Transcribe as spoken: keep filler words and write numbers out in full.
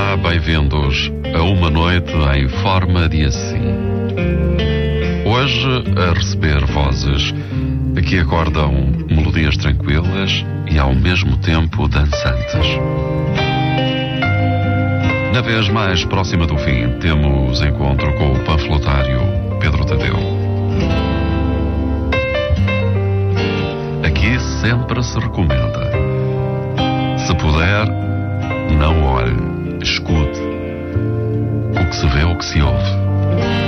Olá, bem-vindos a uma noite em forma de assim. Hoje a receber vozes que acordam melodias tranquilas e ao mesmo tempo dançantes. Na vez mais próxima do fim, temos encontro com o panflotário Pedro Tadeu. Aqui sempre se recomenda: se puder, não olhe, escute. O que se vê, o que se ouve.